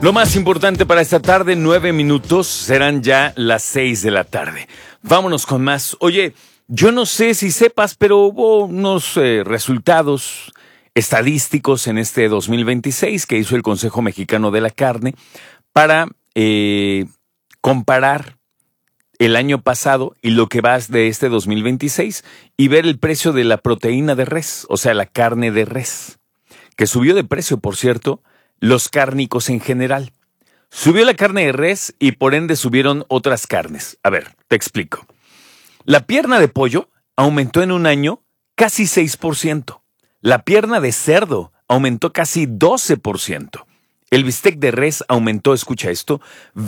Lo más importante para esta tarde, 9 minutos, serán ya las 6 de la tarde. Vámonos con más. Oye, yo no sé si sepas, pero hubo unos resultados estadísticos en este 2026 que hizo el Consejo Mexicano de la Carne para comparar el año pasado y lo que va de este 2026 y ver el precio de la proteína de res, o sea, la carne de res, que subió de precio, por cierto, los cárnicos en general. Subió la carne de res y por ende subieron otras carnes. A ver, te explico. La pierna de pollo aumentó en un año casi 6%. La pierna de cerdo aumentó casi 12%. El bistec de res aumentó, escucha esto,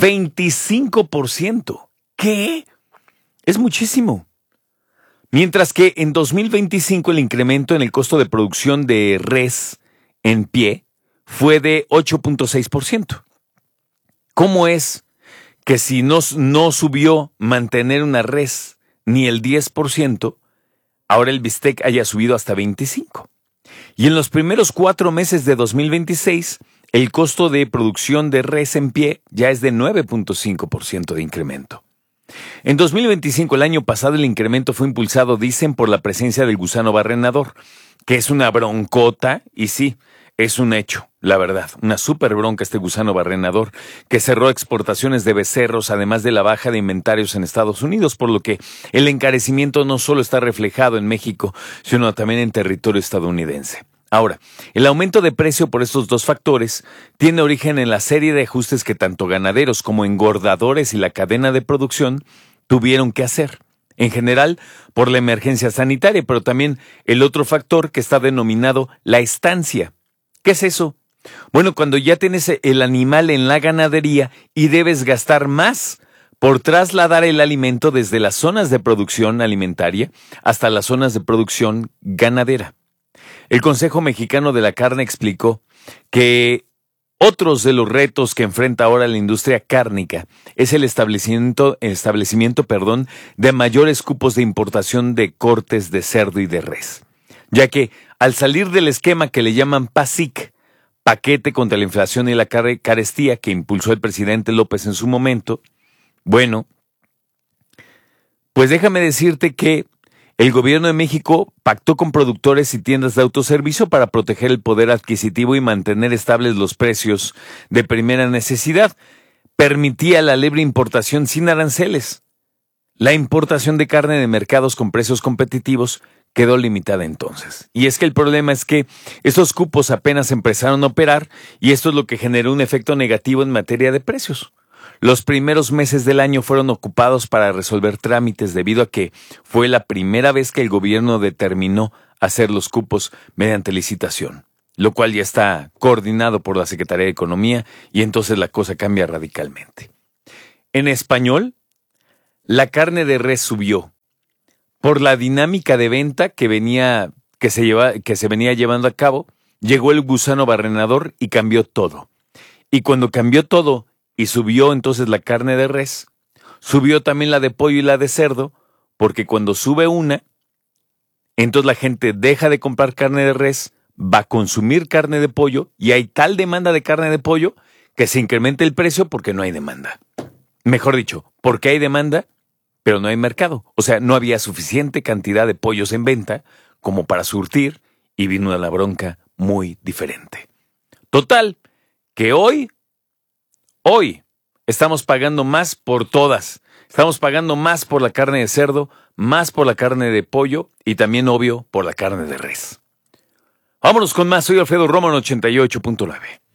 25%. ¿Qué? Es muchísimo. Mientras que en 2025 el incremento en el costo de producción de res en pie fue de 8.6%. ¿Cómo es que si no subió mantener una res ni el 10%, ahora el bistec haya subido hasta 25%? Y en los primeros 4 meses de 2026, el costo de producción de res en pie ya es de 9.5% de incremento. En 2025, el año pasado, el incremento fue impulsado, dicen, por la presencia del gusano barrenador, que es una broncota, y sí, es un hecho, la verdad, una súper bronca este gusano barrenador que cerró exportaciones de becerros, además de la baja de inventarios en Estados Unidos, por lo que el encarecimiento no solo está reflejado en México, sino también en territorio estadounidense. Ahora, el aumento de precio por estos dos factores tiene origen en la serie de ajustes que tanto ganaderos como engordadores y la cadena de producción tuvieron que hacer. En general, por la emergencia sanitaria, pero también el otro factor que está denominado la estancia. ¿Qué es eso? Bueno, cuando ya tienes el animal en la ganadería y debes gastar más por trasladar el alimento desde las zonas de producción alimentaria hasta las zonas de producción ganadera. El Consejo Mexicano de la Carne explicó que otros de los retos que enfrenta ahora la industria cárnica es el establecimiento de mayores cupos de importación de cortes de cerdo y de res, ya que al salir del esquema que le llaman PASIC, Paquete contra la Inflación y la Carestía, que impulsó el presidente López en su momento, bueno, pues déjame decirte que el gobierno de México pactó con productores y tiendas de autoservicio para proteger el poder adquisitivo y mantener estables los precios de primera necesidad. Permitía la libre importación sin aranceles. La importación de carne de mercados con precios competitivos quedó limitada entonces. Y es que el problema es que estos cupos apenas empezaron a operar y esto es lo que generó un efecto negativo en materia de precios. Los primeros meses del año fueron ocupados para resolver trámites debido a que fue la primera vez que el gobierno determinó hacer los cupos mediante licitación, lo cual ya está coordinado por la Secretaría de Economía y entonces la cosa cambia radicalmente. En español, la carne de res subió por la dinámica de venta que se venía llevando a cabo. Llegó el gusano barrenador y cambió todo. Y cuando cambió todo y subió entonces la carne de res, subió también la de pollo y la de cerdo, porque cuando sube una, entonces la gente deja de comprar carne de res, va a consumir carne de pollo y hay tal demanda de carne de pollo que se incrementa el precio porque no hay demanda. Mejor dicho, porque hay demanda, pero no hay mercado. O sea, no había suficiente cantidad de pollos en venta como para surtir y vino una bronca muy diferente. Total, que hoy estamos pagando más por todas. Estamos pagando más por la carne de cerdo, más por la carne de pollo y también, obvio, por la carne de res. Vámonos con más. Soy Alfredo Romo en 88.9.